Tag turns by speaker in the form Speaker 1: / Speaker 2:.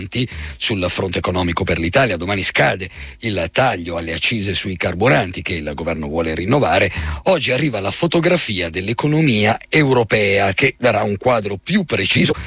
Speaker 1: sul fronte economico per l'Italia. Domani scade il taglio alle accise sui carburanti che il governo vuole rinnovare. Oggi arriva la fotografia dell'economia europea che darà un quadro più preciso